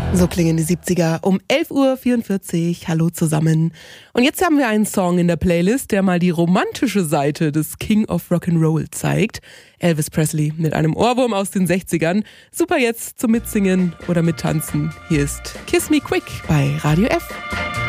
So klingen die 70er um 11.44 Uhr. Hallo zusammen. Und jetzt haben wir einen Song in der Playlist, der mal die romantische Seite des King of Rock'n'Roll zeigt. Elvis Presley mit einem Ohrwurm aus den 60ern. Super jetzt zum Mitsingen oder Mittanzen. Hier ist Kiss Me Quick bei Radio F.